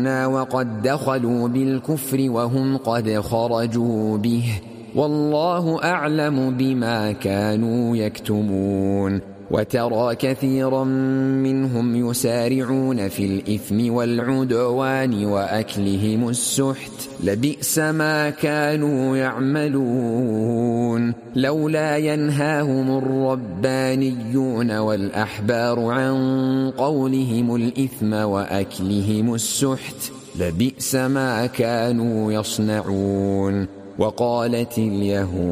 يؤمنونا وقد دخلوا بالكفر وهم قد خرجوا به والله أعلم بما كانوا يكتمون وترى كثيرا منهم يسارعون في الإثم والعدوان وأكلهم السحت لبئس ما كانوا يعملون لولا ينهاهم الربانيون والأحبار عن قولهم الإثم وأكلهم السحت لبئس ما كانوا يصنعون وقالت اليهود